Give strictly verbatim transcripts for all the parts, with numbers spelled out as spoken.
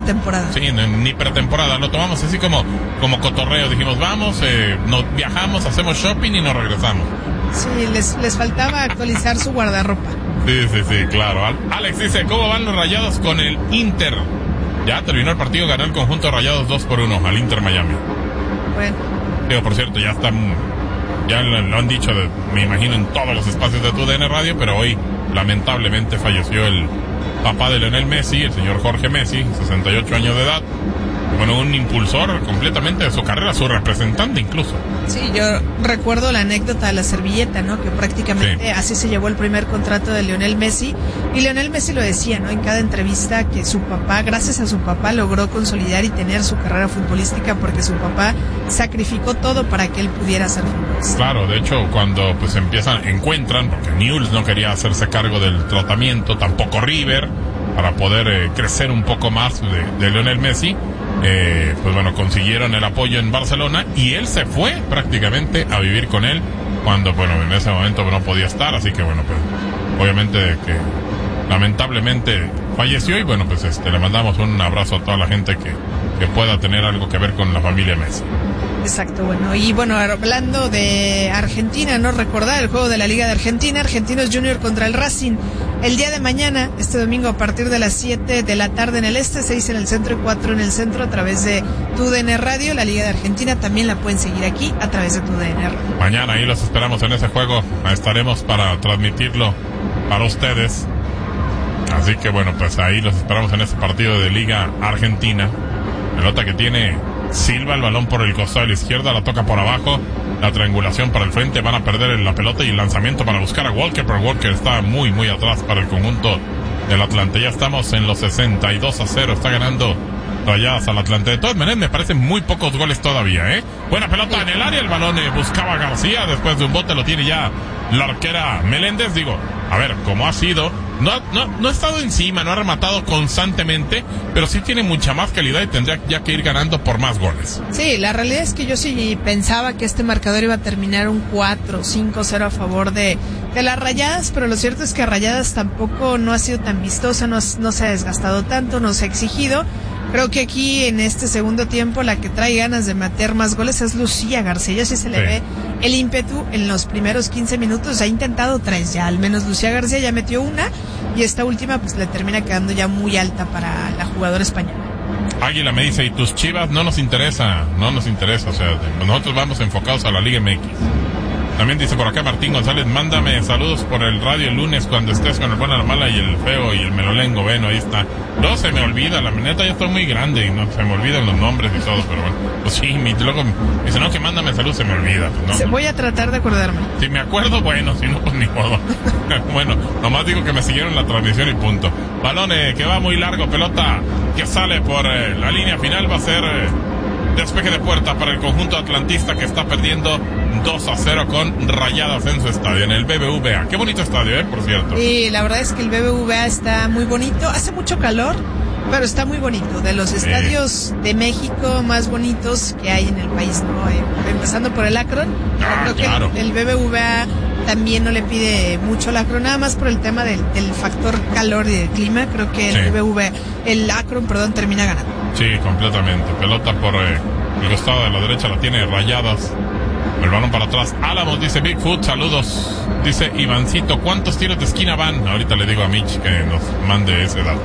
pretemporada. Sí, no, ni pretemporada, lo tomamos así como, como cotorreo, dijimos, vamos, eh, nos viajamos, hacemos shopping y nos regresamos. Sí, les, les faltaba actualizar su guardarropa. Sí, sí, sí, claro. Alex dice, ¿cómo van los Rayados con el Inter? Ya terminó el partido, ganó el conjunto de Rayados dos por uno al Inter Miami. Bueno. Digo, por cierto, ya están, ya lo, lo han dicho, de, me imagino, en todos los espacios de TUDN Radio, pero hoy lamentablemente falleció el papá de Lionel Messi, el señor Jorge Messi, sesenta y ocho años de edad. Bueno, un impulsor completamente de su carrera, su representante incluso. Sí, yo recuerdo la anécdota de la servilleta, ¿no? Que prácticamente sí. Así se llevó el primer contrato de Lionel Messi. Y Lionel Messi lo decía, ¿no? En cada entrevista que su papá, gracias a su papá, logró consolidar y tener su carrera futbolística porque su papá sacrificó todo para que él pudiera ser futbolista. Claro, de hecho, cuando pues empiezan, encuentran, porque Newell's no quería hacerse cargo del tratamiento, tampoco River, para poder eh, crecer un poco más de, de Lionel Messi. Eh, pues bueno, consiguieron el apoyo en Barcelona y él se fue prácticamente a vivir con él cuando, bueno, en ese momento no podía estar, así que bueno, pues obviamente que lamentablemente falleció y bueno, pues este le mandamos un abrazo a toda la gente que, que pueda tener algo que ver con la familia Messi. Exacto, bueno, y bueno, hablando de Argentina, no recordar el juego de la Liga de Argentina, Argentinos Junior contra el Racing, el día de mañana, este domingo a partir de las siete de la tarde en el este, seis en el centro y cuatro en el centro a través de TUDN Radio, la Liga de Argentina también la pueden seguir aquí a través de TUDN Radio. Mañana ahí los esperamos en ese juego, estaremos para transmitirlo para ustedes, así que bueno, pues ahí los esperamos en ese partido de Liga Argentina, pelota que tiene Silva, el balón por el costado de la izquierda, la toca por abajo, la triangulación para el frente, van a perder la pelota y el lanzamiento para buscar a Walker, pero Walker está muy muy atrás para el conjunto del Atlante. Ya estamos en los sesenta y dos a cero, está ganando Rayadas al Atlante. De todas maneras me parecen muy pocos goles todavía, ¿eh? Buena pelota en el área, el balón eh, buscaba a García, después de un bote lo tiene ya la arquera Meléndez. Digo, a ver, como ha sido, no, no, no ha estado encima, no ha rematado constantemente, pero sí tiene mucha más calidad y tendría ya que ir ganando por más goles. Sí, la realidad es que yo sí pensaba que este marcador iba a terminar un cuatro cinco cero a favor de, de las Rayadas, pero lo cierto es que Rayadas tampoco no ha sido tan vistosa, no, no se ha desgastado tanto, no se ha exigido. Creo que aquí en este segundo tiempo la que trae ganas de meter más goles es Lucía García. Sí se le sí. ve el ímpetu en los primeros quince minutos. Ha intentado tres ya, al menos Lucía García ya metió una y esta última pues le termina quedando ya muy alta para la jugadora española. Águila me dice, ¿y tus Chivas? No nos interesa, no nos interesa. O sea, nosotros vamos enfocados a la Liga M X. También dice por acá Martín González, mándame saludos por el radio el lunes cuando estés con el bueno, la mala y el feo y el melolengo. Bueno, ahí está. No se me olvida, la neta ya estoy muy grande y no se me olvidan los nombres y todo, pero bueno. Pues sí, mi, luego me dice, no, que mándame saludos, se me olvida. Pues no. Se voy a tratar de acordarme. Si me acuerdo, bueno, si no, pues ni modo. Bueno, nomás digo que me siguieron la transmisión y punto. Balón eh, que va muy largo, pelota que sale por eh, la línea final, va a ser... Eh, despeje de puerta para el conjunto atlantista que está perdiendo dos a cero con Rayadas en su estadio, en el B B V A. Qué bonito estadio, ¿eh? Por cierto. Sí, la verdad es que el B B V A está muy bonito. Hace mucho calor, pero está muy bonito. De los estadios sí. de México más bonitos que hay en el país, ¿no? Eh, empezando por el Akron. Ah, creo claro. que el, el B B V A también no le pide mucho al Akron, nada más por el tema del, del factor calor y del clima. Creo que el sí. B B V A, el Akron, perdón, termina ganando. Sí, completamente. Pelota por eh, el costado de la derecha, la tiene Rayadas. El balón para atrás. Álamos, dice Bigfoot, saludos. Dice Ivancito, ¿cuántos tiros de esquina van? Ahorita le digo a Mitch que nos mande ese dato.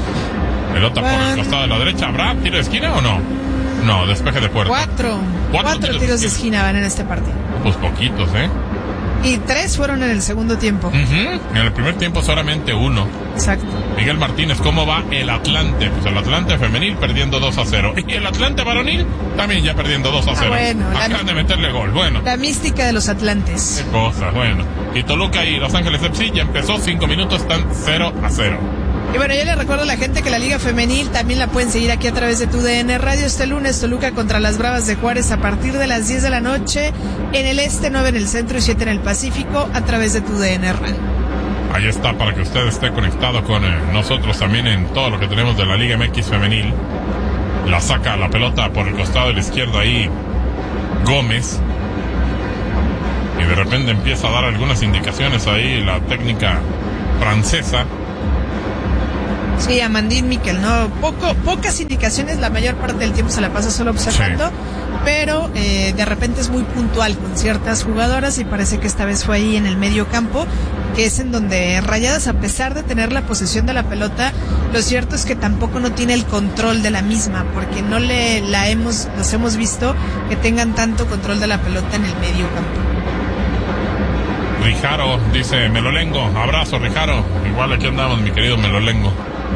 Pelota van... por el costado de la derecha. ¿Habrá tiro de esquina o no? No, despeje de puerta. Cuatro. Cuatro, Cuatro tiros, tiros de, esquina. de esquina van en este partido. Pues poquitos, ¿eh? Y tres fueron en el segundo tiempo. Uh-huh. En el primer tiempo solamente uno. Exacto. Miguel Martínez, ¿cómo va el Atlante? Pues el Atlante femenil perdiendo dos a cero. Y el Atlante varonil también ya perdiendo dos a cero. Ah, bueno, acaban la, de meterle gol. Bueno. La mística de los Atlantes. Qué cosa, bueno. Y Toluca y Los Ángeles F C ya empezó, cinco minutos, están cero a cero. Y bueno, yo le recuerdo a la gente que la Liga Femenil también la pueden seguir aquí a través de TUDN Radio este lunes. Toluca contra las Bravas de Juárez a partir de las diez de la noche en el este, nueve en el centro y siete en el Pacífico a través de TUDN Radio. Ahí está, para que usted esté conectado con eh, nosotros también en todo lo que tenemos de la Liga M X Femenil. La saca la pelota por el costado de la izquierda ahí Gómez. Y de repente empieza a dar algunas indicaciones ahí la técnica francesa. Sí, Amandine Miquel, ¿no? Poco, pocas indicaciones, la mayor parte del tiempo se la pasa solo observando, sí. pero eh, de repente es muy puntual con ciertas jugadoras y parece que esta vez fue ahí en el medio campo, que es en donde Rayadas, a pesar de tener la posesión de la pelota, lo cierto es que tampoco no tiene el control de la misma, porque no le la hemos, los hemos visto que tengan tanto control de la pelota en el medio campo. Rijaro dice, Melolengo, abrazo Rijaro, igual aquí andamos mi querido Melolengo.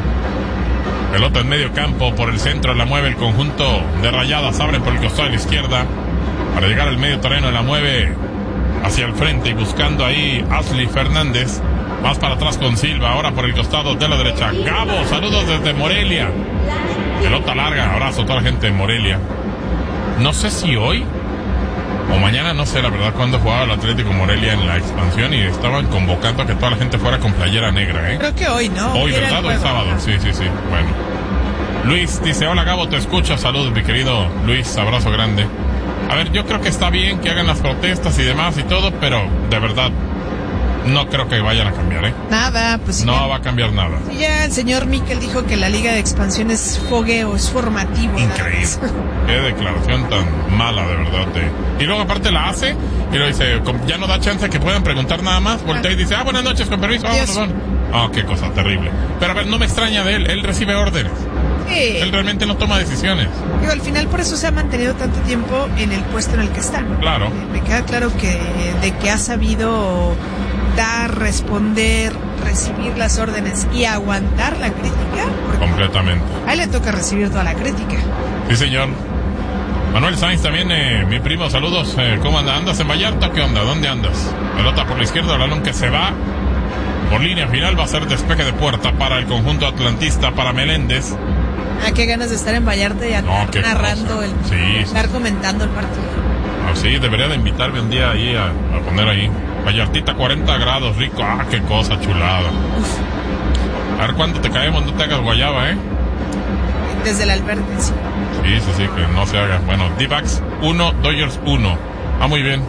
Pelota en medio campo, por el centro la mueve el conjunto de Rayadas, abre por el costado de la izquierda, para llegar al medio terreno la mueve hacia el frente y buscando ahí Ashley Fernández, más para atrás con Silva, ahora por el costado de la derecha, Gabo, saludos desde Morelia, pelota larga, abrazo a toda la gente de Morelia. No sé si hoy o mañana, no sé la verdad cuándo jugaba el Atlético Morelia en la expansión y estaban convocando a que toda la gente fuera con playera negra, ¿eh? Creo que hoy, ¿no? Hoy, ¿verdad? Hoy sábado, sí, sí, sí, bueno. Luis dice, hola Gabo, te escucho, saludos mi querido Luis, abrazo grande. A ver, yo creo que está bien que hagan las protestas y demás y todo, pero de verdad no creo que vayan a cambiar, ¿eh? Nada, pues no ya, va a cambiar nada. Ya el señor Miquel dijo que la Liga de Expansión es fogueo, es formativo. Increíble. Qué declaración tan mala, de verdad. De... Y luego aparte la hace y lo dice, ya no da chance que puedan preguntar nada más. Voltea y dice, ah, buenas noches, con permiso, vámonos, vámonos. Oh, qué cosa terrible. Pero a ver, no me extraña de él, él recibe órdenes. Sí. Él realmente no toma decisiones. Digo, al final por eso se ha mantenido tanto tiempo en el puesto en el que está, ¿no? Claro. Eh, me queda claro que de que ha sabido dar, responder, recibir las órdenes y aguantar la crítica. Completamente. A él le toca recibir toda la crítica. Sí, señor. Manuel Sainz también, eh, mi primo, saludos. Eh, ¿Cómo andas? ¿Andas en Vallarta? ¿Qué onda? ¿Dónde andas? Pelota por la izquierda, el balón que se va. Por línea final va a ser despeje de puerta para el conjunto atlantista, para Meléndez. Ah, qué ganas de estar en Vallarta y andar no, narrando, el, sí, estar sí. comentando el partido. Ah, sí, debería de invitarme un día ahí a, a poner ahí. Vallartita, cuarenta grados, rico. Ah, qué cosa chulada. Uf. A ver cuándo te caemos, no te hagas guayaba, ¿eh? Desde el albergue, sí. Sí, sí, sí, que no se haga. Bueno, D-Backs uno, Dodgers uno. Ah, muy bien.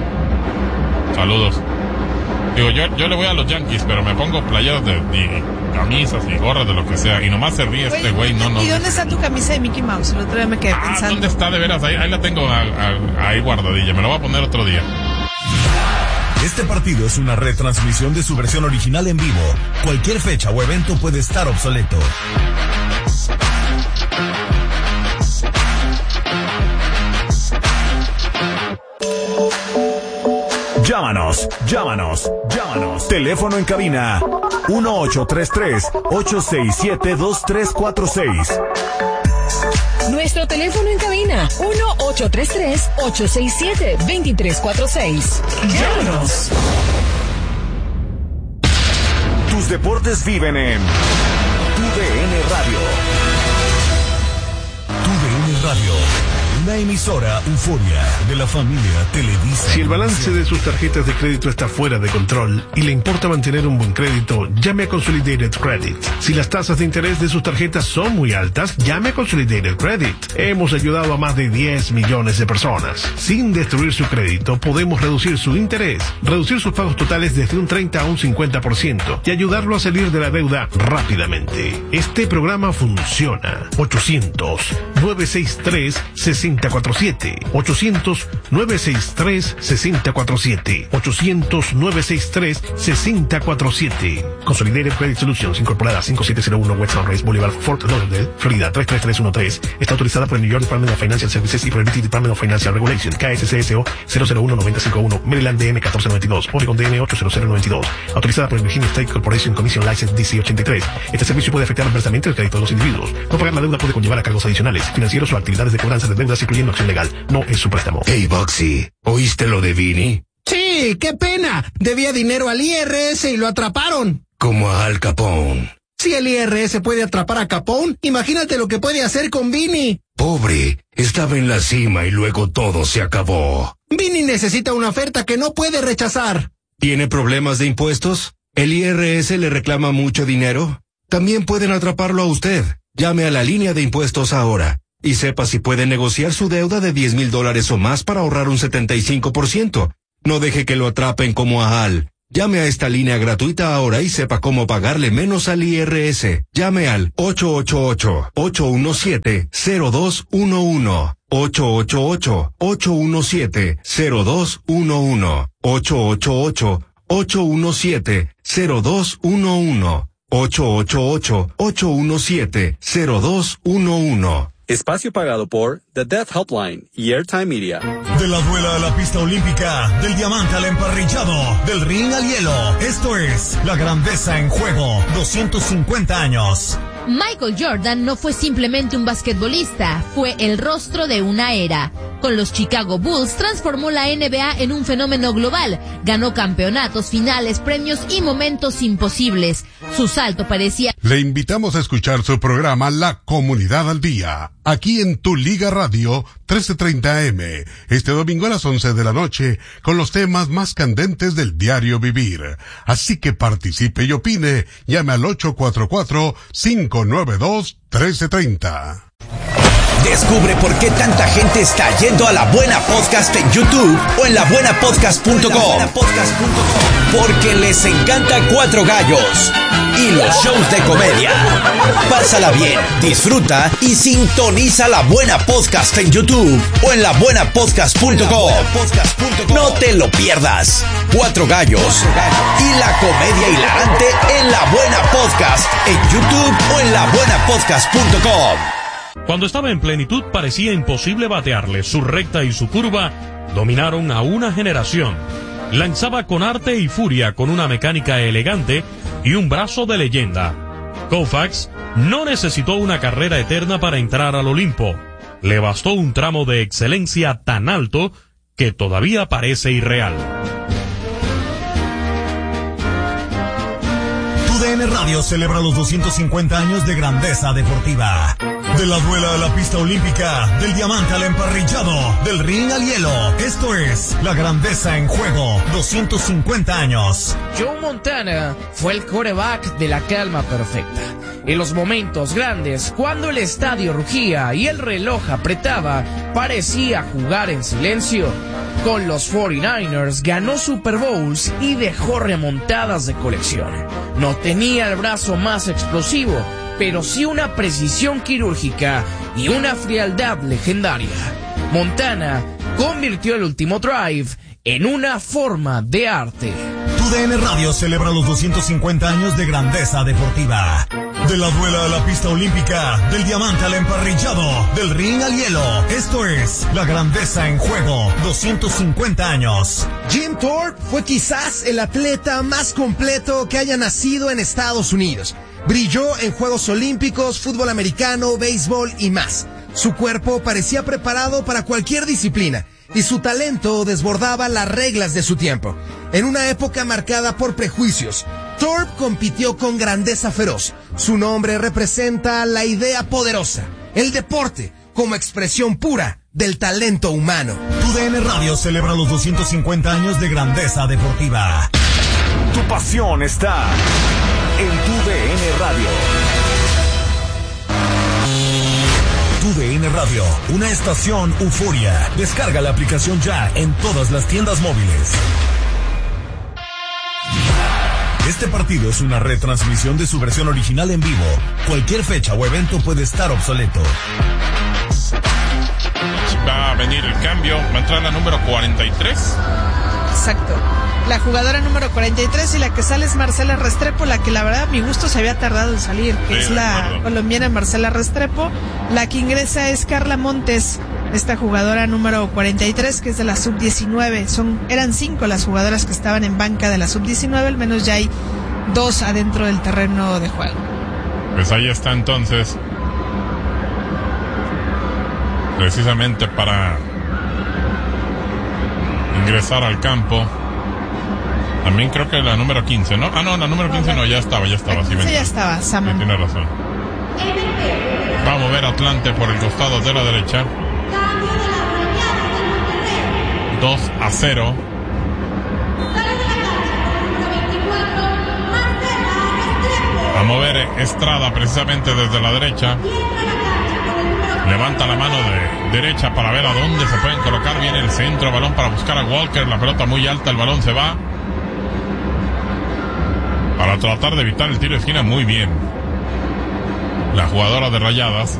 Saludos. Digo, yo, yo le voy a los Yankees, pero me pongo playeras de, de camisas y gorras de lo que sea. Y nomás se ríe este güey, no, no. ¿Y dónde está tu camisa de Mickey Mouse? El otro día me quedé ah, pensando. ¿Dónde está de veras? Ahí, ahí la tengo a, a, ahí guardadilla. Me lo voy a poner otro día. Este partido es una retransmisión de su versión original en vivo. Cualquier fecha o evento puede estar obsoleto. Llámanos, llámanos, llámanos. Teléfono en cabina uno ocho tres tres, ocho seis siete, dos tres cuatro seis. Nuestro teléfono en cabina uno ocho tres tres, ocho seis siete, dos tres cuatro seis. Llámanos. Tus deportes viven en Tu D N Radio. Tu D N Radio. Una emisora Euforia de la familia Televisa. Si el balance de sus tarjetas de crédito está fuera de control y le importa mantener un buen crédito, llame a Consolidated Credit. Si las tasas de interés de sus tarjetas son muy altas, llame a Consolidated Credit. Hemos ayudado a más de diez millones de personas. Sin destruir su crédito, podemos reducir su interés, reducir sus pagos totales desde un treinta a un cincuenta por ciento y ayudarlo a salir de la deuda rápidamente. Este programa funciona. ochocientos, nueve seis tres, seis cero cuatro siete. ochocientos, nueve seis tres, seis cero cuatro siete. ochocientos, nueve seis tres, seis cero cuatro siete. Consolidated Credit Solutions, incorporada cinco siete cero uno West Sunrise Boulevard, Fort Lauderdale, Florida tres tres tres uno tres. Está autorizada por el New York Department of Financial Services y por el British Department of Financial Regulation. K S C S O cero cero uno nueve cinco uno. Maryland D M catorce noventa y dos. Oregon D M ocho cero cero nueve dos. Autorizada por el Virginia State Corporation Commission License D C ochenta y tres. Este servicio puede afectar adversamente el crédito de los individuos. No pagar la deuda puede conllevar a cargos adicionales, financieros o actividades de cobranza de deudas, incluyendo acción legal. No es su préstamo. Hey, Boxy, ¿oíste lo de Vini? Sí, qué pena. Debía dinero al I R S y lo atraparon. Como a Al Capone. Si el I R S puede atrapar a Capone, imagínate lo que puede hacer con Vini. Pobre, estaba en la cima y luego todo se acabó. Vini necesita una oferta que no puede rechazar. ¿Tiene problemas de impuestos? ¿El I R S le reclama mucho dinero? También pueden atraparlo a usted. Llame a la línea de impuestos ahora. Y sepa si puede negociar su deuda de diez mil dólares o más para ahorrar un setenta y cinco por ciento. No deje que lo atrapen como a Al. Llame a esta línea gratuita ahora y sepa cómo pagarle menos al I R S. Llame al ocho ocho ocho, ocho uno siete, cero dos uno uno. ocho ocho ocho, ocho uno siete, cero dos uno uno. ocho ocho ocho, ocho uno siete, cero dos uno uno. ocho ocho ocho, ocho uno siete, cero dos uno uno. Espacio pagado por The Death Helpline y Airtime Media. De la duela a la pista olímpica, del diamante al emparrillado, del ring al hielo. Esto es La Grandeza en Juego, doscientos cincuenta años. Michael Jordan no fue simplemente un basquetbolista, fue el rostro de una era. Con los Chicago Bulls transformó la N B A en un fenómeno global, ganó campeonatos, finales, premios y momentos imposibles. Su salto parecía... Le invitamos a escuchar su programa La Comunidad al Día, aquí en Tu Liga Radio trece treinta A M, este domingo a las once de la noche, con los temas más candentes del diario vivir. Así que participe y opine, llame al ocho cuatro cuatro, cinco nueve dos, uno tres tres cero. Descubre por qué tanta gente está yendo a La Buena Podcast en YouTube o en la buena podcast punto com. Porque les encanta Cuatro Gallos y los shows de comedia. Pásala bien, disfruta y sintoniza La Buena Podcast en YouTube o en la buena podcast punto com. No te lo pierdas. Cuatro Gallos y la comedia hilarante en La Buena Podcast en YouTube o en la buena podcast punto com. Cuando estaba en plenitud parecía imposible batearle. Su recta y su curva dominaron a una generación. Lanzaba con arte y furia, con una mecánica elegante y un brazo de leyenda. Koufax no necesitó una carrera eterna para entrar al Olimpo. Le bastó un tramo de excelencia tan alto que todavía parece irreal. Tu D N Radio celebra los doscientos cincuenta años de grandeza deportiva. De la duela a la pista olímpica, del diamante al emparrillado, del ring al hielo. Esto es La Grandeza en Juego, doscientos cincuenta años. Joe Montana fue el quarterback de la calma perfecta. En los momentos grandes, cuando el estadio rugía y el reloj apretaba, parecía jugar en silencio. Con los cuarenta y nueve ers ganó Super Bowls y dejó remontadas de colección. No tenía el brazo más explosivo, pero sí una precisión quirúrgica y una frialdad legendaria. Montana convirtió el último drive en una forma de arte. Tu D N Radio celebra los doscientos cincuenta años de grandeza deportiva. De la duela a la pista olímpica, del diamante al emparrillado, del ring al hielo. Esto es La Grandeza en Juego, doscientos cincuenta años. Jim Thorpe fue quizás el atleta más completo que haya nacido en Estados Unidos. Brilló en Juegos Olímpicos, fútbol americano, béisbol y más. Su cuerpo parecía preparado para cualquier disciplina y su talento desbordaba las reglas de su tiempo. En una época marcada por prejuicios, Thorpe compitió con grandeza feroz. Su nombre representa la idea poderosa, el deporte como expresión pura del talento humano. Tu D N Radio celebra los doscientos cincuenta años de grandeza deportiva. Tu pasión está en Tu D N Radio. Tu D N Radio, una estación euforia. Descarga la aplicación ya en todas las tiendas móviles. Este partido es una retransmisión de su versión original en vivo. Cualquier fecha o evento puede estar obsoleto. Va a venir el cambio. Va a entrar la número cuarenta y tres. Exacto. La jugadora número cuarenta y tres y la que sale es Marcela Restrepo, la que la verdad a mi gusto se había tardado en salir, que sí, es la acuerdo. colombiana Marcela Restrepo. La que ingresa es Carla Montes, esta jugadora número cuarenta y tres, que es de la sub diecinueve. Son, eran cinco las jugadoras que estaban en banca de la sub diecinueve, al menos ya hay dos adentro del terreno de juego. Pues ahí está entonces, precisamente para ingresar al campo. También creo que la número quince, ¿no? Ah, no, la número quince no, ya estaba, ya estaba. Sí, sí ya estaba, Saman. Sí, tiene razón. Va a mover Atlante por el costado de la derecha. dos a cero. A mover Estrada precisamente desde la derecha. Levanta la mano de derecha para ver a dónde se pueden colocar. Viene el centro, balón para buscar a Walker. La pelota muy alta, el balón se va. para tratar de evitar el tiro de esquina muy bien. La jugadora de Rayadas.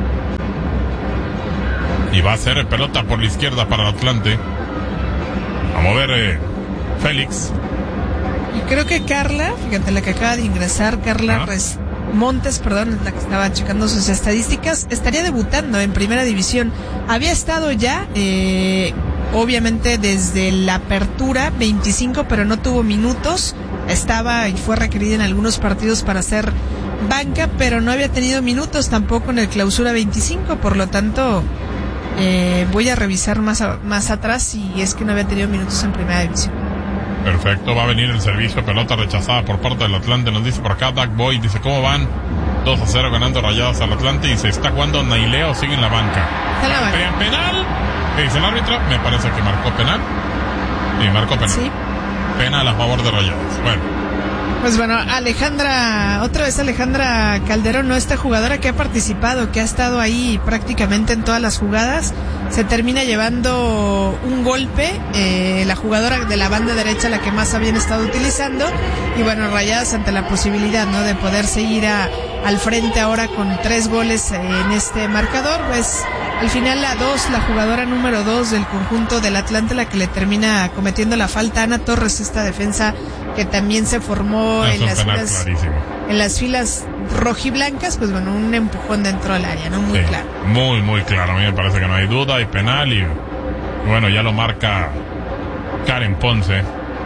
Y va a ser pelota por la izquierda para el Atlante. A mover eh, Félix. Y creo que Carla, fíjate, la que acaba de ingresar, Carla Res Montes, perdón, la que estaba checando sus estadísticas, estaría debutando en Primera División. Había estado ya, eh, obviamente desde la apertura veinticinco, pero no tuvo minutos. Estaba y fue requerida en algunos partidos para hacer banca, pero no había tenido minutos tampoco en el Clausura veinticinco, por lo tanto eh, voy a revisar más, a, más atrás si es que no había tenido minutos en Primera División. Perfecto, va a venir el servicio, pelota rechazada por parte del Atlante, nos dice por acá Doug Boy, dice ¿cómo van? dos a cero ganando Rayadas al Atlante y se está jugando Nailea o sigue en la banca. Está en la banca. Penal, ¿qué dice el árbitro? Me parece que marcó penal. Sí, marcó penal. Sí. Penal a favor de Rayadas. Bueno. Pues bueno, Alejandra, otra vez Alejandra Calderón, ¿no? Esta jugadora que ha participado, que ha estado ahí prácticamente en todas las jugadas, se termina llevando un golpe, eh, la jugadora de la banda derecha, la que más habían estado utilizando, y bueno, Rayadas ante la posibilidad, ¿no?, de poder seguir a, al frente ahora con tres goles en este marcador, pues al final la dos, la jugadora número dos del conjunto del Atlante, la que le termina cometiendo la falta, Ana Torres, esta defensa que también se formó en las filas, en las filas rojiblancas, pues bueno, un empujón dentro del área, ¿no? Muy sí, claro. Muy, muy claro. A mí me parece que no hay duda, hay penal y bueno, ya lo marca Karen Ponce.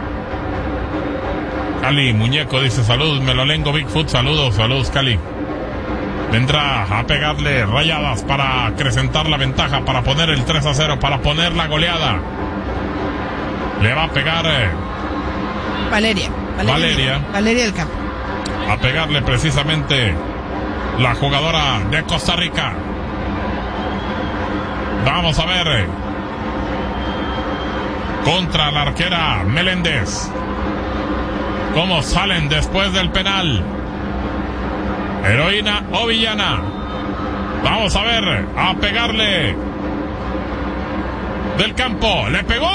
Cali Muñeco dice saludos, Melolengo Bigfoot, saludos, saludos Cali. Vendrá a pegarle Rayadas para acrecentar la ventaja, para poner el tres a cero, para poner la goleada. Le va a pegar eh, Valeria, Valeria. Valeria. Valeria del Campo. A pegarle precisamente la jugadora de Costa Rica. Vamos a ver. Contra la arquera Meléndez. ¿Cómo salen después del penal? Heroína o villana. Vamos a ver. A pegarle. Del Campo. Le pegó.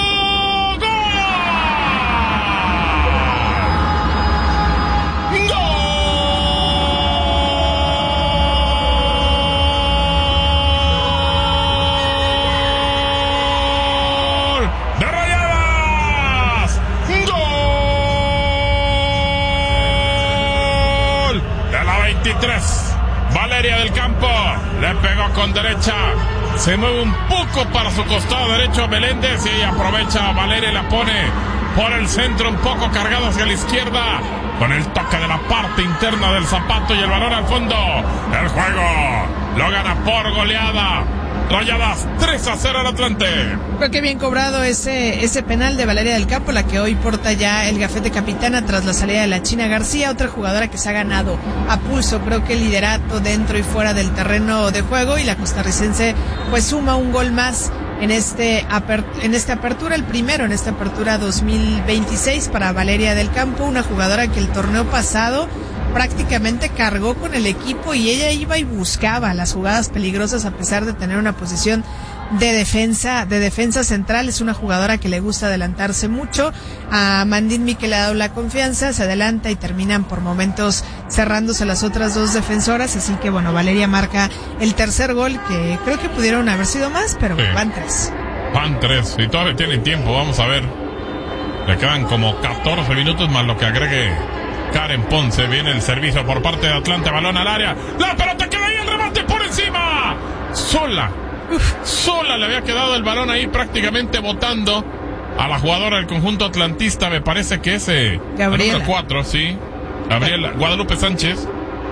Valeria del Campo le pegó con derecha, se mueve un poco para su costado derecho Meléndez y aprovecha Valeria y la pone por el centro un poco cargado hacia la izquierda con el toque de la parte interna del zapato y el balón al fondo. El juego lo gana por goleada Rayadas tres a cero al Atlante. Creo que bien cobrado ese ese penal de Valeria del Campo, la que hoy porta ya el gafete capitana tras la salida de la China García, otra jugadora que se ha ganado a pulso, creo que el liderato dentro y fuera del terreno de juego, y la costarricense pues suma un gol más en este en esta apertura, el primero en esta apertura dos mil veintiséis para Valeria del Campo, una jugadora que el torneo pasado prácticamente cargó con el equipo y ella iba y buscaba las jugadas peligrosas a pesar de tener una posición de defensa, de defensa central. Es una jugadora que le gusta adelantarse mucho. A Mandín Miquel le ha dado la confianza, se adelanta y terminan por momentos cerrándose las otras dos defensoras, así que bueno, Valeria marca el tercer gol, que creo que pudieron haber sido más, pero sí, van tres. Van tres, y todavía tienen tiempo, vamos a ver. Le quedan como catorce minutos más lo que agregue Karen Ponce. Viene el servicio por parte de Atlante, balón al área, la pelota queda ahí, el remate por encima, sola, uf, sola le había quedado el balón ahí, prácticamente botando a la jugadora del conjunto atlantista, me parece que es eh, Gabriela. número cuatro, sí, Gabriela, Guadalupe Sánchez,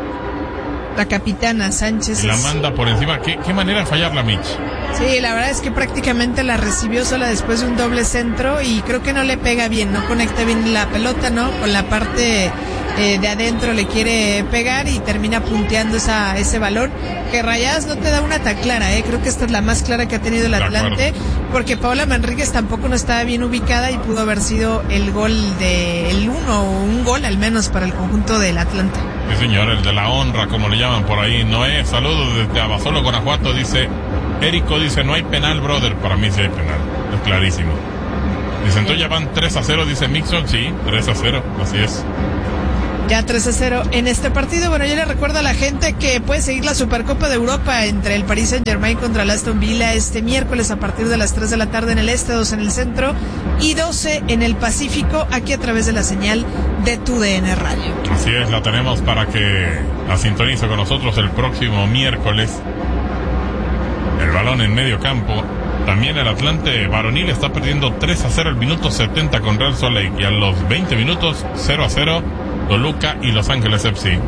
la capitana Sánchez, y la es... manda por encima. ¿Qué, qué manera de fallar la Mitch? Sí, la verdad es que prácticamente la recibió sola después de un doble centro y creo que no le pega bien, no conecta bien la pelota, ¿no? Con la parte eh, de adentro le quiere pegar y termina punteando esa, ese balón, que Rayadas no te da una tan clara, ¿eh? Creo que esta es la más clara que ha tenido el Atlante, porque Paola Manríquez tampoco no estaba bien ubicada y pudo haber sido el gol de el uno o un gol al menos para el conjunto del Atlante. Sí, señor, el de la honra, como le llaman por ahí. Noé, saludos desde Abasolo, Guanajuato, dice... Érico dice, no hay penal, brother. Para mí sí hay penal, es clarísimo. Dice, entonces ya van tres a cero, dice Mixon. Sí, tres a cero, así es. Ya tres a cero en este partido. Bueno, yo le recuerdo a la gente que puede seguir la Supercopa de Europa entre el Paris Saint-Germain contra el Aston Villa este miércoles a partir de las tres de la tarde en el este, dos en el centro y doce en el Pacífico, aquí a través de la señal de tu D N Radio. Así es, la tenemos para que la sintonice con nosotros el próximo miércoles. El balón en medio campo. También el Atlante varonil está perdiendo tres a cero al minuto setenta con Real Salt Lake y a los veinte minutos cero a cero Toluca y Los Ángeles F C.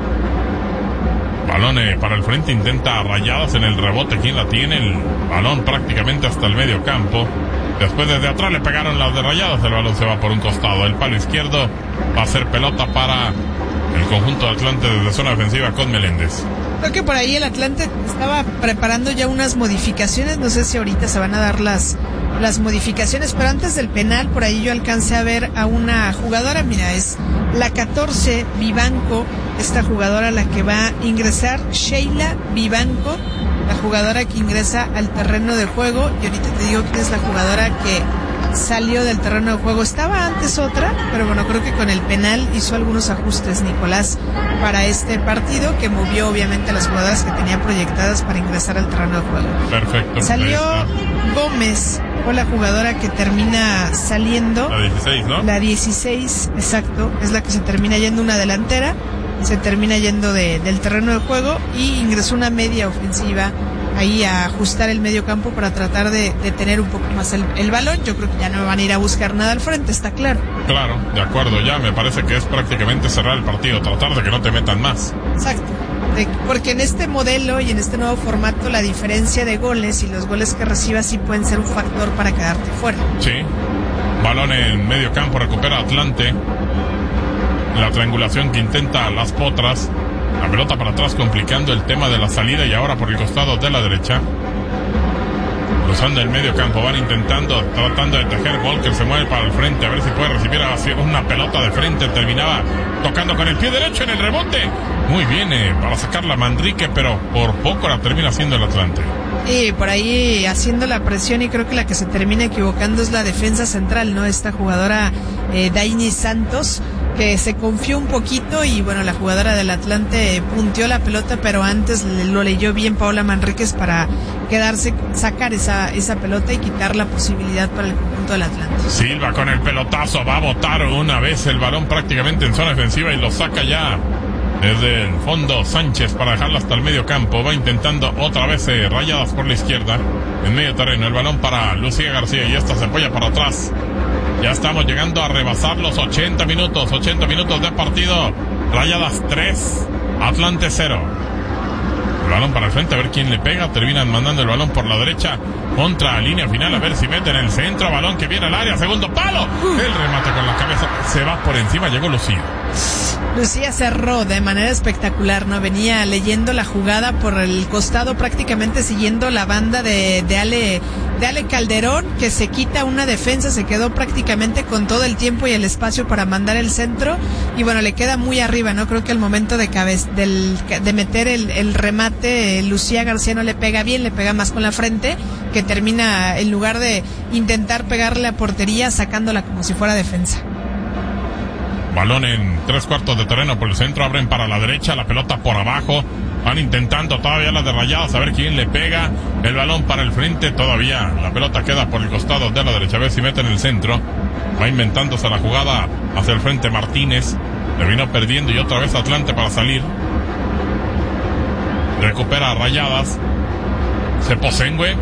Balón eh, para el frente, intenta Rayadas en el rebote. ¿Quién la tiene? El balón prácticamente hasta el medio campo. Después desde atrás le pegaron las de Rayadas. El balón se va por un costado. El palo izquierdo va a ser pelota para el conjunto de Atlante desde zona defensiva con Meléndez. Creo que por ahí el Atlante estaba preparando ya unas modificaciones. No sé si ahorita se van a dar las, las modificaciones, pero antes del penal, por ahí yo alcancé a ver a una jugadora. Mira, es la catorce, Vivanco, esta jugadora la que va a ingresar, Sheila Vivanco, la jugadora que ingresa al terreno de juego. Y ahorita te digo quién es la jugadora que salió del terreno de juego. Estaba antes otra, pero bueno, creo que con el penal hizo algunos ajustes Nicolás para este partido, que movió obviamente a las jugadoras que tenía proyectadas para ingresar al terreno de juego. Perfecto. Salió Gómez, fue la jugadora que termina saliendo. La dieciséis, ¿no? La dieciséis, exacto, es la que se termina yendo, una delantera, se termina yendo de, del terreno de juego y ingresó una media ofensiva ahí a ajustar el medio campo para tratar de, de tener un poco más el, el balón. Yo creo que ya no van a ir a buscar nada al frente, está claro. Claro, de acuerdo, ya me parece que es prácticamente cerrar el partido, tratar de que no te metan más. Exacto, de, porque en este modelo y en este nuevo formato la diferencia de goles y los goles que recibas sí pueden ser un factor para quedarte fuera. Sí, balón en medio campo, recupera Atlante. La triangulación que intenta Las Potras. La pelota para atrás complicando el tema de la salida y ahora por el costado de la derecha. Cruzando el medio campo, van intentando, tratando de tejer. Walker se mueve para el frente a ver si puede recibir una pelota de frente. Terminaba tocando con el pie derecho en el rebote. Muy bien eh, para sacar la Manrique, pero por poco la termina haciendo el Atlante. Y por ahí haciendo la presión, y creo que la que se termina equivocando es la defensa central, ¿no? Esta jugadora eh, Daini Santos, que se confió un poquito y bueno, la jugadora del Atlante punteó la pelota, pero antes lo leyó bien Paola Manríquez para quedarse, sacar esa, esa pelota y quitar la posibilidad para el conjunto del Atlante. Silva con el pelotazo, va a botar una vez el balón prácticamente en zona defensiva y lo saca ya desde el fondo Sánchez para dejarla hasta el medio campo. Va intentando otra vez eh, Rayadas por la izquierda en medio terreno, el balón para Lucía García y esta se apoya para atrás. Ya estamos llegando a rebasar los ochenta minutos, ochenta minutos de partido. Rayadas tres, Atlante cero. El balón para el frente, a ver quién le pega. Terminan mandando el balón por la derecha contra línea final, a ver si meten el centro. Balón que viene al área, segundo palo. El remate con la cabeza, se va por encima, llegó Lucía. Lucía cerró de manera espectacular, ¿no? Venía leyendo la jugada por el costado, prácticamente siguiendo la banda de, de Ale de Ale Calderón, que se quita una defensa, se quedó prácticamente con todo el tiempo y el espacio para mandar el centro, y bueno, le queda muy arriba, ¿no? Creo que al momento de cabez, del, de meter el, el remate, eh, Lucía García no le pega bien, le pega más con la frente, que termina, en lugar de intentar pegarle a portería, sacándola como si fuera defensa. Balón en tres cuartos de terreno por el centro, abren para la derecha, la pelota por abajo, van intentando todavía las de Rayadas, a ver quién le pega, el balón para el frente, todavía la pelota queda por el costado de la derecha, a ver si meten el centro, va inventándose la jugada hacia el frente Martínez, terminó perdiendo y otra vez Atlante para salir, recupera a Rayadas, Ceposengue,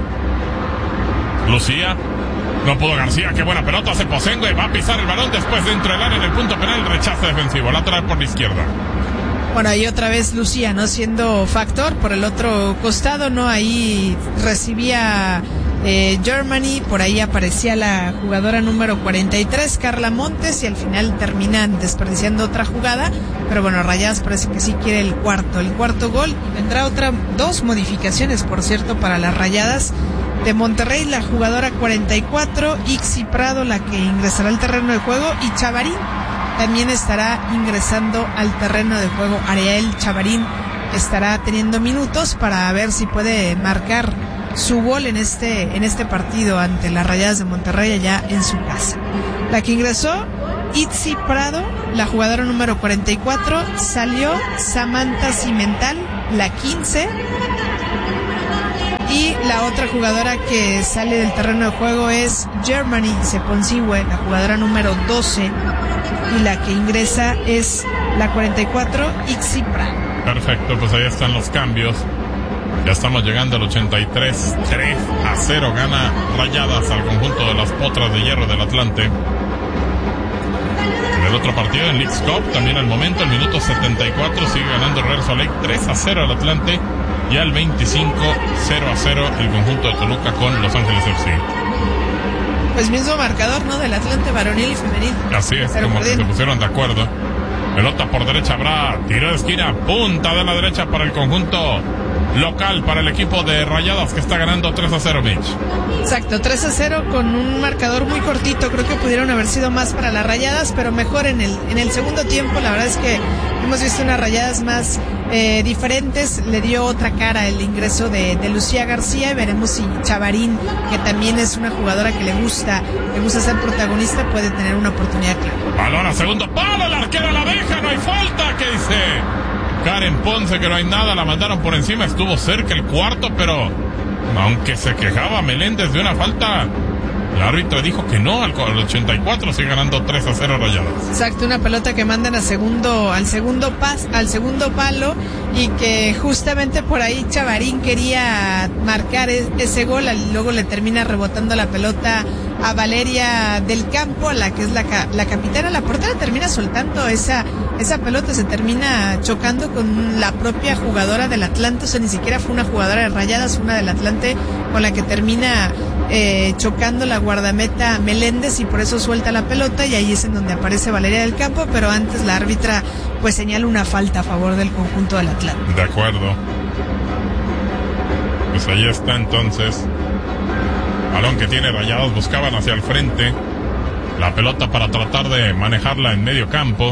Lucía, no pudo García, qué buena pelota, Ceposengue, va a pisar el balón después dentro del área en el punto penal, rechazo defensivo, lateral por la izquierda. Bueno, ahí otra vez Lucía, ¿no? Siendo factor por el otro costado, ¿no? Ahí recibía eh, Germany, por ahí aparecía la jugadora número cuarenta y tres, Carla Montes, y al final terminan desperdiciando otra jugada, pero bueno, Rayadas parece que sí quiere el cuarto, el cuarto gol, y vendrá otra, dos modificaciones, por cierto, para las Rayadas de Monterrey, la jugadora cuarenta y cuatro, Ixi Prado, la que ingresará al terreno de juego, y Chavarín también estará ingresando al terreno de juego. Ariel Chavarín estará teniendo minutos para ver si puede marcar su gol en este, en este partido ante las Rayadas de Monterrey allá en su casa. La que ingresó Itzi Prado, la jugadora número cuarenta y cuatro. Salió Samantha Cimental, la quince. Y la otra jugadora que sale del terreno de juego es Germany Seponsiwe, la jugadora número doce. Y la que ingresa es la cuarenta y cuatro, Itzi Prado. Perfecto, pues ahí están los cambios. Ya estamos llegando al ochenta y tres. tres a cero gana Rayadas al conjunto de las Potras de Hierro del Atlante. En el otro partido, en Leagues Cup, también al momento, el minuto setenta y cuatro, sigue ganando Real Salt Lake tres a cero al Atlante. Y al veinticinco, cero a cero el conjunto de Toluca con Los Ángeles F C. Pues mismo marcador, ¿no? Del Atlante varonil y femenil. Así es, pero como que se pusieron de acuerdo. Pelota por derecha, habrá tiro de esquina, punta de la derecha para el conjunto local, para el equipo de Rayadas, que está ganando tres a cero, Mitch. Exacto, tres a cero con un marcador muy cortito. Creo que pudieron haber sido más para las Rayadas, pero mejor en el en el segundo tiempo. La verdad es que hemos visto unas Rayadas más eh, diferentes. Le dio otra cara el ingreso de, de Lucía García, y veremos si Chavarín, que también es una jugadora que le gusta, le gusta ser protagonista, puede tener una oportunidad clara. Balón a segundo palo, la arquera la deja, no hay falta, ¿qué dice Karen Ponce? Que no hay nada, la mandaron por encima, estuvo cerca el cuarto, pero aunque se quejaba Meléndez de una falta, el árbitro dijo que no. Al ochenta y cuatro sigue ganando tres a cero Rayadas. Exacto, una pelota que mandan a segundo, al segundo pas, al segundo palo, y que justamente por ahí Chavarín quería marcar ese gol, y luego le termina rebotando la pelota a Valeria del Campo, la que es la, la capitana. La portera termina soltando esa esa pelota, se termina chocando con la propia jugadora del Atlante. O sea, ni siquiera fue una jugadora de Rayadas, una del Atlante, con la que termina eh, chocando la guardameta Meléndez, y por eso suelta la pelota, y ahí es en donde aparece Valeria del Campo. Pero antes la árbitra pues señala una falta a favor del conjunto del Atlante. De acuerdo. Pues ahí está entonces. Balón que tiene Rayados, buscaban hacia el frente la pelota para tratar de manejarla en medio campo.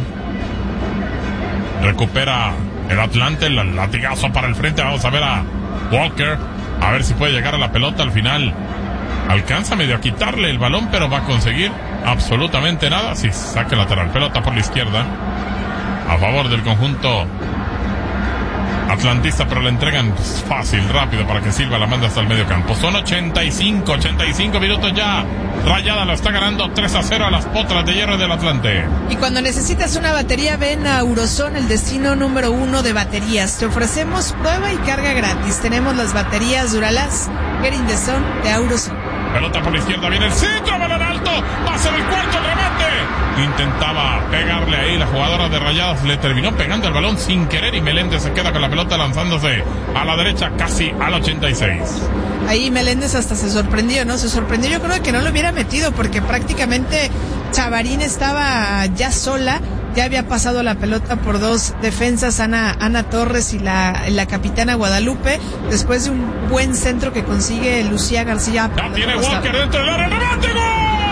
Recupera el Atlante, el latigazo para el frente. Vamos a ver a Walker, a ver si puede llegar a la pelota. Al final alcanza medio a quitarle el balón, pero va a conseguir absolutamente nada. Sí, saque lateral, pelota por la izquierda a favor del conjunto atlantista, pero le entregan fácil, rápido, para que Silva la manda hasta el medio campo. Son ochenta y cinco, ochenta y cinco minutos ya. Rayada lo está ganando tres a cero a las Potras de Hierro del Atlante. Y cuando necesitas una batería, ven a Auroson, el destino número uno de baterías. Te ofrecemos prueba y carga gratis. Tenemos las baterías Duralast, Get in the Zone de Auroson. Pelota por la izquierda, viene el centro, balón alto, va a ser el cuarto, el remate. Intentaba pegarle ahí la jugadora de Rayadas, le terminó pegando el balón sin querer, y Meléndez se queda con la pelota lanzándose a la derecha casi al ochenta y seis. Ahí Meléndez hasta se sorprendió, ¿no? Se sorprendió, yo creo que no lo hubiera metido, porque prácticamente Chavarín estaba ya sola. Ya había pasado la pelota por dos defensas, Ana, Ana Torres y la, la capitana Guadalupe, después de un buen centro que consigue Lucía García. Ya tiene Walker dentro del área, ¡remate, gol!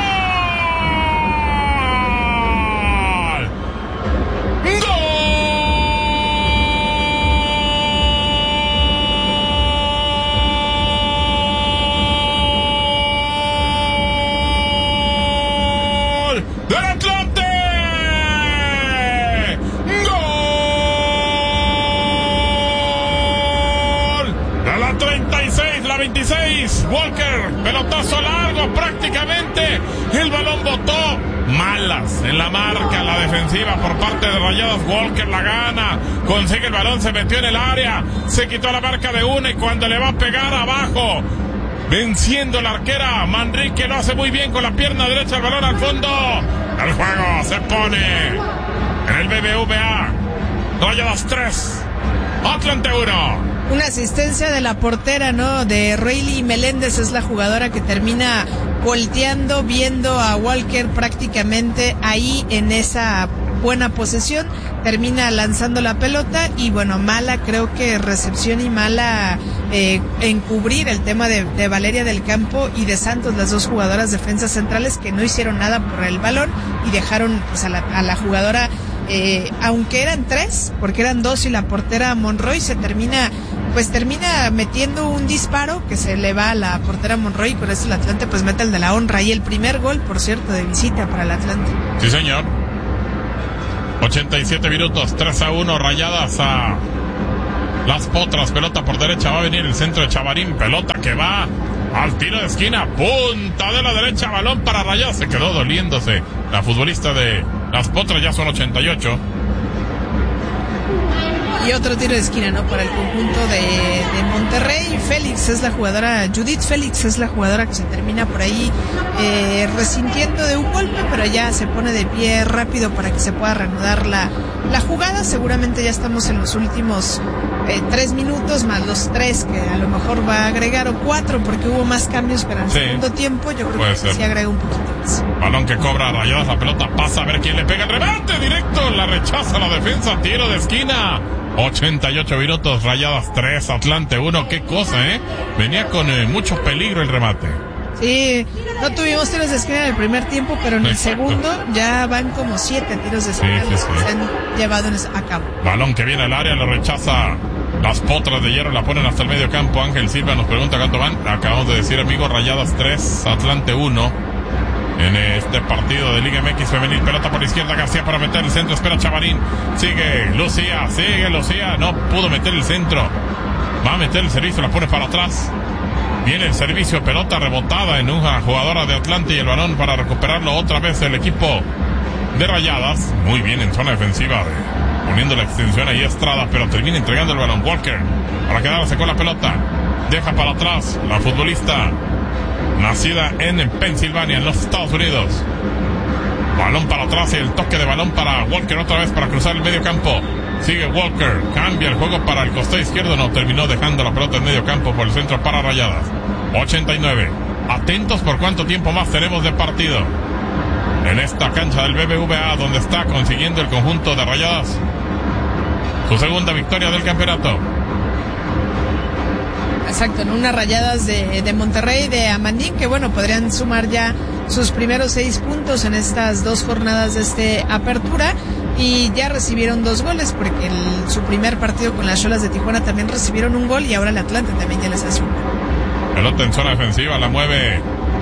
¡Gol! ¡Del Atlante! treinta y seis, la veintiséis, Walker, pelotazo largo prácticamente, el balón botó, malas en la marca, la defensiva por parte de Rayadas. Walker la gana, consigue el balón, se metió en el área, se quitó la marca de una, y cuando le va a pegar abajo, venciendo la arquera Manrique, lo hace muy bien con la pierna derecha, el balón al fondo, el juego se pone en el B B V A, Rayadas tres, Atlante uno. Una asistencia de la portera, ¿no? De Rayleigh Meléndez, es la jugadora que termina volteando, viendo a Walker prácticamente ahí en esa buena posesión, termina lanzando la pelota, y bueno, mala, creo que recepción, y mala eh, encubrir el tema de, de Valeria del Campo y de Santos, las dos jugadoras defensas centrales, que no hicieron nada por el balón y dejaron pues a la, a la jugadora, eh, aunque eran tres, porque eran dos, y la portera Monroy se termina pues termina metiendo un disparo que se le va a la portera Monroy, y con eso el Atlante pues mete el de la honra, y el primer gol, por cierto, de visita para el Atlante. Sí, señor. ochenta y siete minutos, tres a uno, Rayadas a Las Potras. Pelota por derecha, va a venir el centro de Chavarín. Pelota que va al tiro de esquina, punta de la derecha, balón para Rayadas. Se quedó doliéndose la futbolista de Las Potras, ya son ochenta y ocho. Y otro tiro de esquina, ¿no? Para el conjunto de, de Monterrey. Félix es la jugadora, Judith Félix es la jugadora que se termina por ahí eh, resintiendo de un golpe, pero ya se pone de pie rápido para que se pueda reanudar la, la jugada. Seguramente ya estamos en los últimos eh, tres minutos, más los tres que a lo mejor va a agregar, o cuatro, porque hubo más cambios, pero en el sí, segundo tiempo yo creo que sí agrega un poquito más. Balón que cobra Rayadas, la pelota pasa, a ver quién le pega el remate directo, la rechaza la defensa, tiro de esquina. ochenta y ocho minutos, Rayadas tres, Atlante uno. Qué cosa, ¿eh? Venía con eh, mucho peligro el remate. Sí, no tuvimos tiros de esquina en el primer tiempo, pero en el Exacto. segundo ya van como siete tiros de esquina sí, sí, sí. que se han llevado a cabo. Balón que viene al área, lo rechaza Las Potras de Hierro, la ponen hasta el medio campo. Ángel Silva nos pregunta cuánto van. Acabamos de decir, amigos, Rayadas tres, Atlante uno. En este partido de Liga M X femenil, pelota por la izquierda, García para meter el centro, espera Chavarín, sigue Lucía, sigue Lucía, no pudo meter el centro, va a meter el servicio, la pone para atrás, viene el servicio, pelota rebotada en una jugadora de Atlante y el balón para recuperarlo otra vez el equipo de Rayadas, muy bien en zona defensiva, poniendo la extensión ahí Estrada, pero termina entregando el balón Walker, para quedarse con la pelota, deja para atrás la futbolista nacida en Pensilvania, en los Estados Unidos. Balón para atrás y el toque de balón para Walker otra vez para cruzar el medio campo. Sigue Walker, cambia el juego para el costado izquierdo, no, terminó dejando la pelota en medio campo por el centro para Rayadas. ochenta y nueve. Atentos por cuánto tiempo más tenemos de partido en esta cancha del B B V A, donde está consiguiendo el conjunto de Rayadas su segunda victoria del campeonato. Exacto, en unas Rayadas de, de Monterrey, de Amandín, que bueno, podrían sumar ya sus primeros seis puntos en estas dos jornadas de este apertura, y ya recibieron dos goles, porque el, su primer partido con las Xolas de Tijuana también recibieron un gol, y ahora el Atlante también ya les hace un gol. Pelota en zona defensiva, la mueve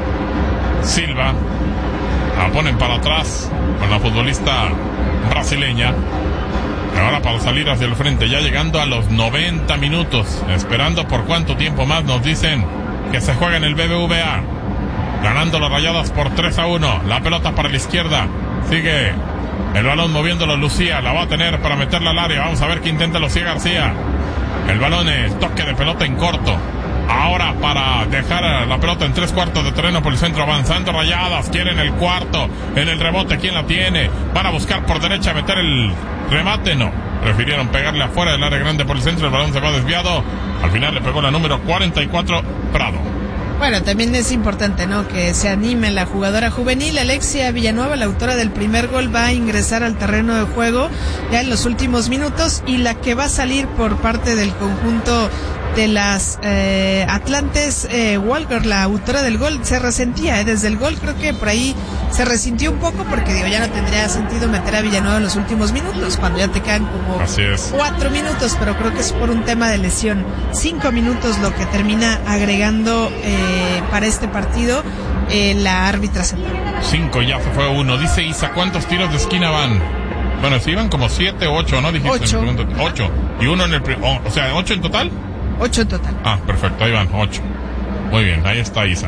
Silva, la ponen para atrás con la futbolista brasileña. Ahora para salir hacia el frente, ya llegando a los noventa minutos, esperando por cuánto tiempo más, nos dicen que se juega en el B B V A, ganando las Rayadas por tres a uno, la pelota para la izquierda, sigue el balón moviéndolo Lucía, la va a tener para meterla al área, vamos a ver qué intenta Lucía García, el balón es toque de pelota en corto, ahora para dejar la pelota en tres cuartos de terreno por el centro, avanzando Rayadas, quieren el cuarto, en el rebote, ¿quién la tiene? Van a buscar por derecha, meter el remate, no, prefirieron pegarle afuera del área grande por el centro, el balón se va desviado, al final le pegó la número cuarenta y cuatro, Prado. Bueno, también es importante, ¿no?, que se anime la jugadora juvenil. Alexia Villanueva, la autora del primer gol, va a ingresar al terreno de juego ya en los últimos minutos, y la que va a salir por parte del conjunto de las eh, Atlantes, eh, Walker, la autora del gol, se resentía eh, desde el gol, creo que por ahí se resintió un poco, porque digo, ya no tendría sentido meter a Villanueva en los últimos minutos, cuando ya te quedan como cuatro minutos, pero creo que es por un tema de lesión. Cinco minutos lo que termina agregando eh, para este partido eh, la árbitra central. Cinco, ya se fue uno. Dice Isa, ¿cuántos tiros de esquina van? Bueno, si iban como siete o ocho, ¿no? Dijiste ocho. En el segundo, ocho. Y uno en el... Oh, o sea, ¿ocho en total? Ocho en total. Ah, perfecto, ahí van, ocho. Muy bien, ahí está Isa.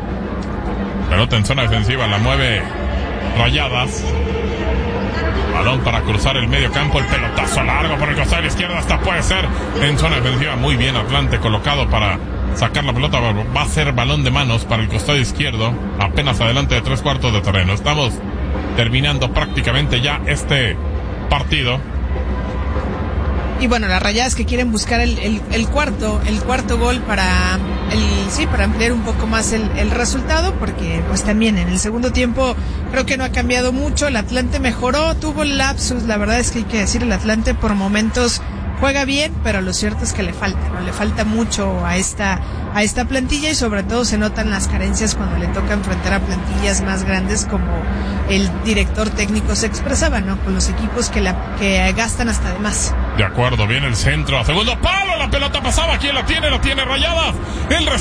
Pelota en zona defensiva, la mueve Rayadas. Balón para cruzar el medio campo, el pelotazo largo por el costado de la izquierda, hasta puede ser en zona defensiva. Muy bien, Atlante colocado para sacar la pelota. Va a ser balón de manos para el costado izquierdo, apenas adelante de tres cuartos de terreno. Estamos terminando prácticamente ya este partido. Y bueno, las Rayadas que quieren buscar el, el, el cuarto, el cuarto gol para el, sí, para ampliar un poco más el, el resultado, porque pues también en el segundo tiempo creo que no ha cambiado mucho. El Atlante mejoró, tuvo el lapsus, la verdad es que hay que decir, el Atlante por momentos juega bien, pero lo cierto es que le falta, ¿no? Le falta mucho a esta, a esta plantilla, y sobre todo se notan las carencias cuando le toca enfrentar a plantillas más grandes, como el director técnico se expresaba, ¿no? Con los equipos que la, que gastan hasta de más. De acuerdo, viene el centro, a segundo palo, la pelota pasaba, ¿quién la tiene? La tiene Rayadas, el recentro, la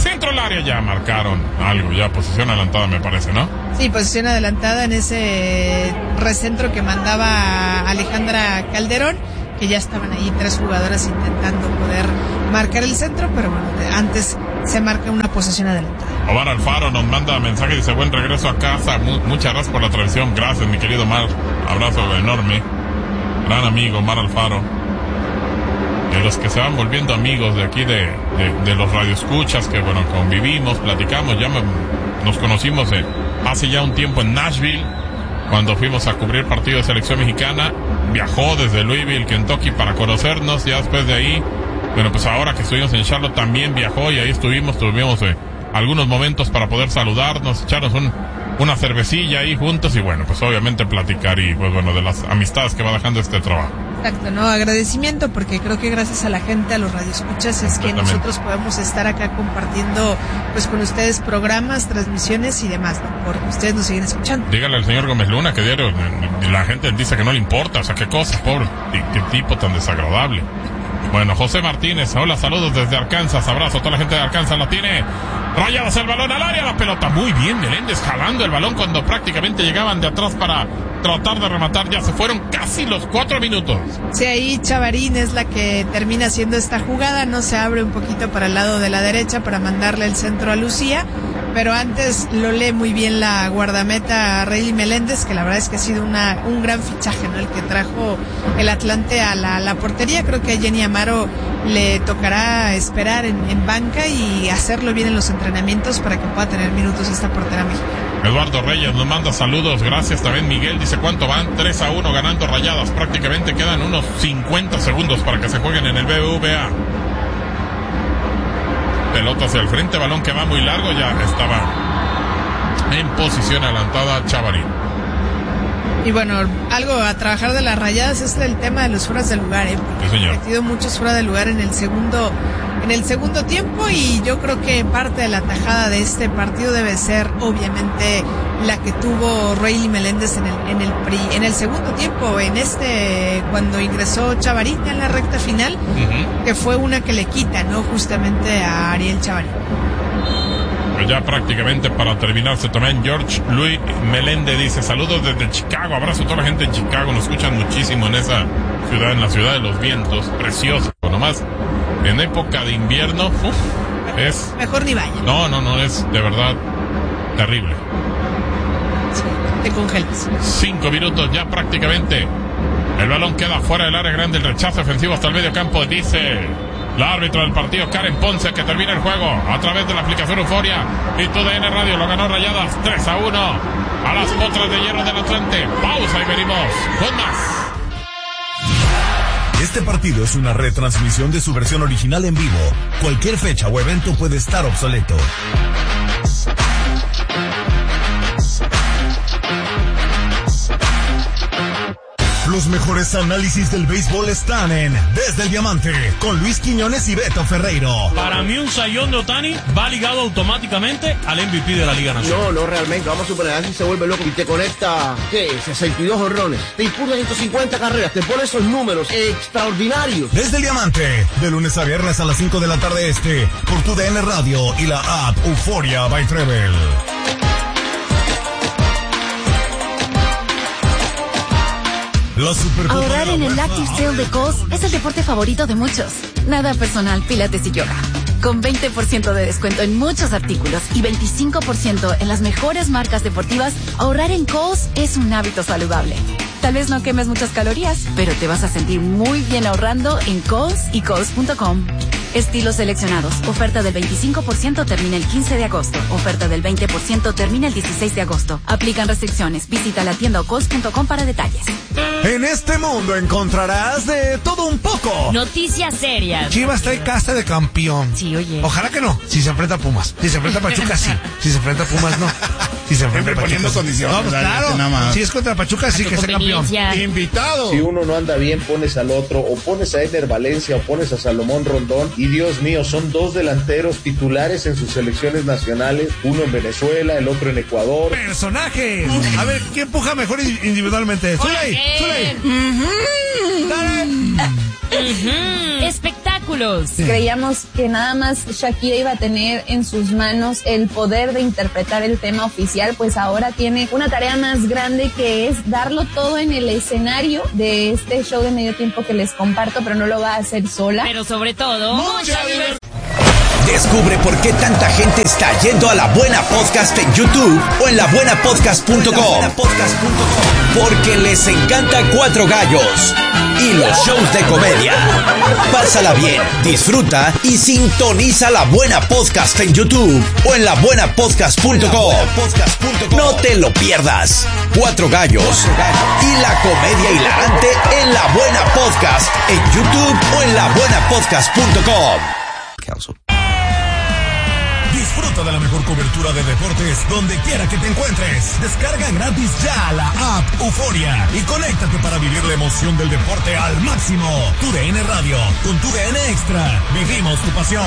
área, ya marcaron algo, ya posición adelantada me parece, ¿no? Sí, posición adelantada en ese recentro que mandaba Alejandra Calderón, que ya estaban ahí tres jugadoras intentando poder marcar el centro, pero bueno, antes se marca una posesión adelantada. Omar Alfaro nos manda mensaje, dice buen regreso a casa, muchas gracias por la transmisión, gracias mi querido Omar, abrazo enorme, gran amigo Omar Alfaro, de los que se van volviendo amigos de aquí de, de, de los radioescuchas, que bueno, convivimos, platicamos, ya me, nos conocimos eh, hace ya un tiempo en Nashville, cuando fuimos a cubrir partido de selección mexicana, viajó desde Louisville, Kentucky para conocernos, ya después de ahí, bueno, pues ahora que estuvimos en Charlotte también viajó y ahí estuvimos, tuvimos eh, algunos momentos para poder saludarnos, echarnos un, una cervecilla ahí juntos y bueno, pues obviamente platicar y pues bueno, de las amistades que va dejando este trabajo. Exacto, ¿no? Agradecimiento porque creo que gracias a la gente, a los radioescuchas, es que nosotros podemos estar acá compartiendo pues con ustedes programas, transmisiones y demás, ¿no? Porque ustedes nos siguen escuchando. Dígale al señor Gómez Luna que diario la gente dice que no le importa, o sea, qué cosa, pobre, qué, qué tipo tan desagradable. Bueno, José Martínez, hola, saludos desde Arkansas, abrazo a toda la gente de Arkansas, la tiene Rayadas el balón al área, la pelota muy bien, Meléndez jalando el balón cuando prácticamente llegaban de atrás para tratar de rematar, ya se fueron casi los cuatro minutos. Sí, ahí Chavarín es la que termina haciendo esta jugada, no se abre un poquito para el lado de la derecha para mandarle el centro a Lucía, pero antes lo lee muy bien la guardameta Rayleigh Meléndez, que la verdad es que ha sido una, un gran fichaje, ¿no? El que trajo el Atlante a la, la portería. Creo que a Jenny Amaro le tocará esperar en, en banca y hacerlo bien en los entrenamientos para que pueda tener minutos esta portera mexicana. Eduardo Reyes nos manda saludos, gracias también Miguel, dice cuánto van, tres a uno ganando Rayadas, prácticamente quedan unos cincuenta segundos para que se jueguen en el B B V A. Pelota hacia el frente, balón que va muy largo, ya estaba en posición adelantada Chavarín. Y bueno, algo a trabajar de las Rayadas es el tema de los fueras de lugar, ¿eh? Porque sí, señor. han metido muchos fuera de lugar en el segundo en el segundo tiempo y yo creo que parte de la tajada de este partido debe ser obviamente la que tuvo Rayleigh Meléndez en el en el pri, en el segundo tiempo, en este cuando ingresó Chavarín en la recta final, uh-huh. que fue una que le quita, ¿no? Justamente a Ariel Chavarín. Pues ya prácticamente para terminarse también George Luis Meléndez dice saludos desde Chicago, abrazo a toda la gente de Chicago, nos escuchan muchísimo en esa ciudad, en la ciudad de los vientos, precioso, nomás en época de invierno, uf, es... Mejor ni vaya. No, no, no, es de verdad terrible. Sí, te congelas. Cinco minutos ya prácticamente, el balón queda fuera del área grande, el rechazo ofensivo hasta el medio campo, dice... La árbitra del partido, Karen Ponce, que termina el juego a través de la aplicación Euforia y tu D N Radio lo ganó Rayadas tres a uno a las Potras de Hierro del Atlante. Pausa y venimos con más. Este partido es una retransmisión de su versión original en vivo. Cualquier fecha o evento puede estar obsoleto. Los mejores análisis del béisbol están en Desde el Diamante, con Luis Quiñones y Beto Ferreiro. Para mí un sayón de Ohtani va ligado automáticamente al M V P de la Liga Nacional. No, no realmente, vamos a suponer, si se vuelve loco y te conecta, ¿qué? sesenta y dos honrones, te impulsa ciento cincuenta carreras, te pone esos números extraordinarios. Desde el Diamante, de lunes a viernes a las cinco de la tarde este, por tu D N Radio y la app Euforia by Treble. Ahorrar en el Active Sale de Kohl's es el deporte favorito de muchos. Nada personal, pilates y yoga. Con veinte por ciento de descuento en muchos artículos y veinticinco por ciento en las mejores marcas deportivas, ahorrar en Kohl's es un hábito saludable. Tal vez no quemes muchas calorías, pero te vas a sentir muy bien ahorrando en Kohl's y Kohl's punto com. Estilos seleccionados. Oferta del veinticinco por ciento termina el quince de agosto. Oferta del veinte por ciento termina el dieciséis de agosto. Aplican restricciones. Visita la tienda o Kohl's punto com para detalles. En este mundo encontrarás de todo un poco. Noticias serias. Chivas está en casa de campeón. Sí, oye. Ojalá que no. Si se enfrenta a Pumas. Si se enfrenta a Pachuca, sí. Si se enfrenta a Pumas, no. Si se enfrenta a Pachuca, poniendo sí. condiciones. No, pues claro. Si es contra Pachuca, sí que sea campeón. Invitado. Si uno no anda bien, pones al otro. O pones a Eder Valencia o pones a Salomón Rondón. Y Dios mío, son dos delanteros titulares en sus selecciones nacionales. Uno en Venezuela, el otro en Ecuador. ¡Personajes! A ver, ¿quién empuja mejor individualmente? ¡Sule ahí! ¡Sule ahí! Uh-huh. Dale. Uh-huh. Espectáculo espectáculos. Sí. Creíamos que nada más Shakira iba a tener en sus manos el poder de interpretar el tema oficial, pues ahora tiene una tarea más grande, que es darlo todo en el escenario de este show de medio tiempo que les comparto, pero no lo va a hacer sola. Pero sobre todo, mucha diversión. Descubre por qué tanta gente está yendo a La Buena Podcast en YouTube o en la buena podcast punto com. Porque les encanta Cuatro Gallos y los shows de comedia. Pásala bien, disfruta y sintoniza La Buena Podcast en YouTube o en la buena podcast punto com. No te lo pierdas. Cuatro Gallos y la comedia hilarante en La Buena Podcast en YouTube o en la buena podcast punto com. Disfruta de la mejor cobertura de deportes donde quiera que te encuentres. Descarga gratis ya la app Euforia y conéctate para vivir la emoción del deporte al máximo. Tu D N Radio, con tu D N Extra, vivimos tu pasión.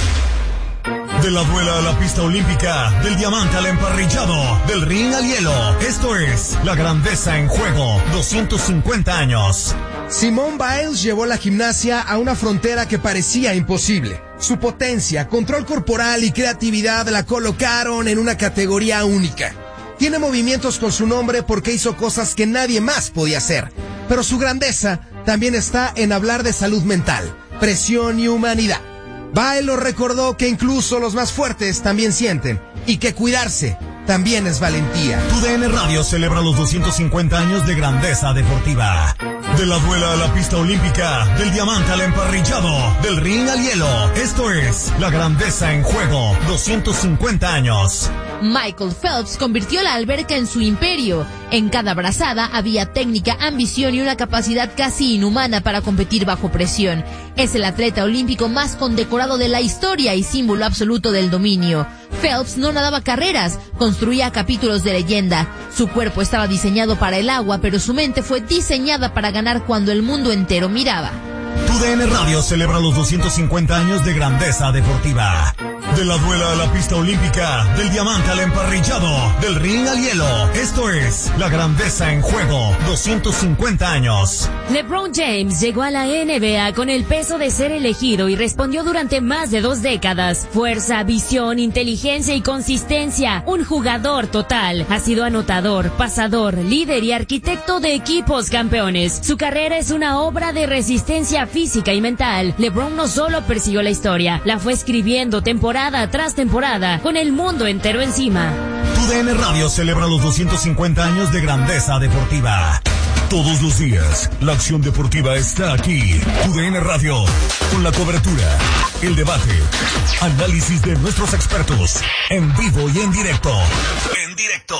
De la duela a la pista olímpica, del diamante al emparrillado, del ring al hielo. Esto es La Grandeza en Juego, doscientos cincuenta años. Simone Biles llevó la gimnasia a una frontera que parecía imposible. Su potencia, control corporal y creatividad la colocaron en una categoría única. Tiene movimientos con su nombre porque hizo cosas que nadie más podía hacer. Pero su grandeza también está en hablar de salud mental, presión y humanidad. Biles lo recordó que incluso los más fuertes también sienten, y que cuidarse también es valentía. Tu D N Radio celebra los doscientos cincuenta años de grandeza deportiva. De la duela a la pista olímpica, del diamante al emparrillado, del ring al hielo. Esto es La Grandeza en Juego, doscientos cincuenta años. Michael Phelps convirtió la alberca en su imperio. En cada brazada había técnica, ambición y una capacidad casi inhumana para competir bajo presión. Es el atleta olímpico más condecorado de la historia y símbolo absoluto del dominio. Phelps no nadaba carreras, construía capítulos de leyenda. Su cuerpo estaba diseñado para el agua, pero su mente fue diseñada para ganar cuando el mundo entero miraba. Tu D N Radio celebra los doscientos cincuenta años de grandeza deportiva. De la duela a la pista olímpica, del diamante al emparrillado, del ring al hielo. Esto es La Grandeza en Juego, doscientos cincuenta años. LeBron James llegó a la N B A con el peso de ser elegido y respondió durante más de dos décadas. Fuerza, visión, inteligencia y consistencia. Un jugador total. Ha sido anotador, pasador, líder y arquitecto de equipos campeones. Su carrera es una obra de resistencia física y mental. LeBron no solo persiguió la historia, la fue escribiendo temporada tras temporada, con el mundo entero encima. Tu D N Radio celebra los doscientos cincuenta años de grandeza deportiva. Todos los días, la acción deportiva está aquí. Tu D N Radio, con la cobertura, el debate, análisis de nuestros expertos, en vivo y en directo. En directo.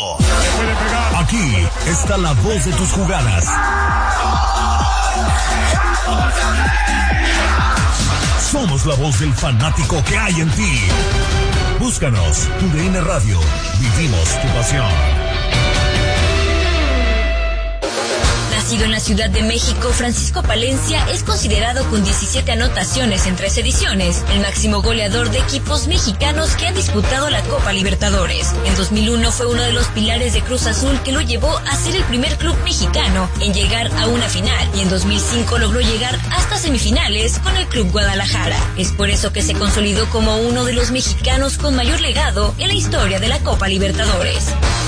Aquí está la voz de tus jugadas. Somos la voz del fanático que hay en ti. Búscanos, Tu D N Radio. Vivimos tu pasión. Nacido en la Ciudad de México, Francisco Palencia es considerado con diecisiete anotaciones en tres ediciones, el máximo goleador de equipos mexicanos que han disputado la Copa Libertadores. En dos mil uno fue uno de los pilares de Cruz Azul que lo llevó a ser el primer club mexicano en llegar a una final, y en dos mil cinco logró llegar hasta semifinales con el Club Guadalajara. Es por eso que se consolidó como uno de los mexicanos con mayor legado en la historia de la Copa Libertadores.